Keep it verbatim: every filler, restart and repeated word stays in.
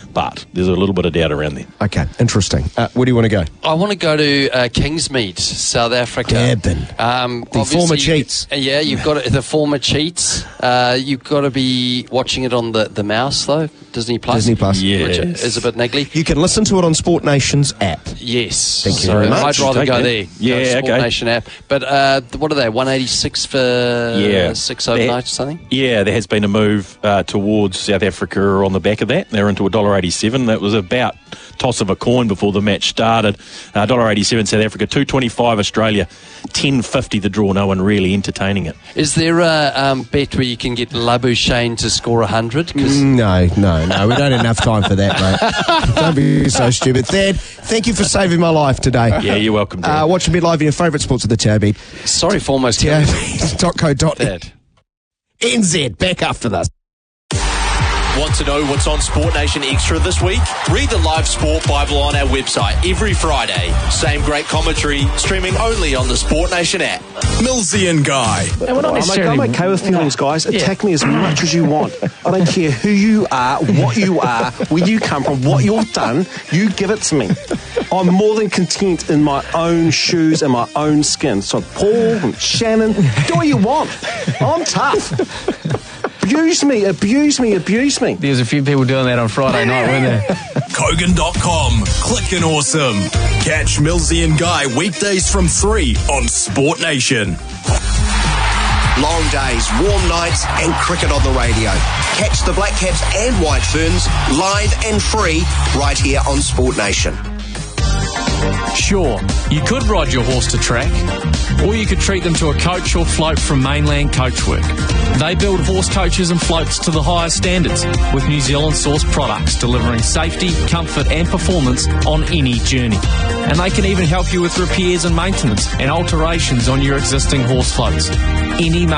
but there's a little bit of doubt around there. Okay, interesting. Uh, where do you want to go? I want to go to uh, Kingsmead, South Africa. Durban. Um, the former cheats. You, yeah, you've got it, the former cheats. Uh, you've got to be watching it on the, the mouse, though. Disney Plus. Disney Plus. Which Yes. is a bit niggly. You can listen to it on Sport Nation's app. Yes. Thank you so very much. I'd rather Take go that. there. Yeah, go to Sport okay. Nation app. But uh, what are they, one eighty-six for Yeah. six There- overnight or something? Yeah, there has been a move uh, towards South Africa on the back of that. They're into one dollar eighty-seven. That was about toss of a coin before the match started. Uh, one dollar eighty-seven South Africa, two twenty-five Australia, ten fifty the draw. No one really entertaining it. Is there a um, bet where you can get Labuschagne to score one hundred? No, no, no. We don't have enough time for that, mate. Don't be so stupid. Thad, thank you for saving my life today. Yeah, you're welcome, Dan. Uh, watch a bit live in your favourite sports of the Tailbeat. Sorry for almost T killing A me. B dot co dot That. N Z. Back after this. Want to know what's on Sport Nation Extra this week? Read the live Sport Bible on our website every Friday. Same great commentary, streaming only on the Sport Nation app. Millsy and Guy. And we're not necessarily... I'm okay with feelings, guys. Attack me as much as you want. I don't care who you are, what you are, where you come from, what you've done. You give it to me. I'm more than content in my own shoes and my own skin. So Paul and Shannon, do what you want. I'm tough. Abuse me, abuse me, abuse me. There's a few people doing that on Friday night, weren't there? Kogan dot com. Clickin' awesome. Catch Millsy and Guy weekdays from three on Sport Nation. Long days, warm nights and cricket on the radio. Catch the Black Caps and White Ferns live and free right here on Sport Nation. Sure, you could ride your horse to track, or you could treat them to a coach or float from Mainland Coachwork. They build horse coaches and floats to the highest standards with New Zealand sourced products delivering safety, comfort and performance on any journey. And they can even help you with repairs and maintenance and alterations on your existing horse floats. Any